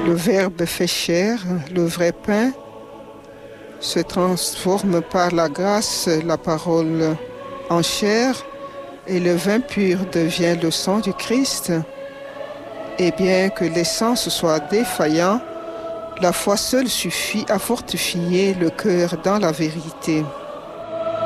le Verbe fait chair, le vrai pain, se transforme par la grâce, la parole en chair, et le vin pur devient le sang du Christ. Et bien que les sens soient défaillants, la foi seule suffit à fortifier le cœur dans la vérité.